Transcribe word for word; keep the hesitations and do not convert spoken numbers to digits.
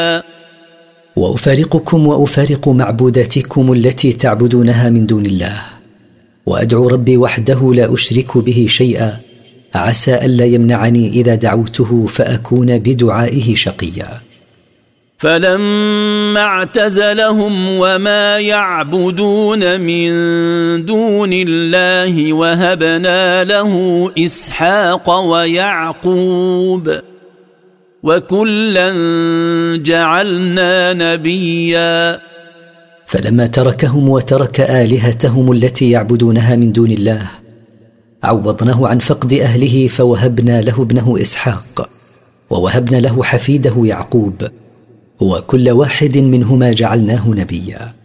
وأفارقكم وأفارق معبوداتكم التي تعبدونها من دون الله، وأدعو ربي وحده لا أشرك به شيئا، عسى ألا يمنعني إذا دعوته فأكون بدعائه شقيا. فلما اعتزلهم وما يعبدون من دون الله وهبنا له إسحاق ويعقوب وكلا جعلنا نبيا. فلما تركهم وترك آلهتهم التي يعبدونها من دون الله عوضناه عن فقد أهله، فوهبنا له ابنه إسحاق ووهبنا له حفيده يعقوب، وكل واحد منهما جعلناه نبيا.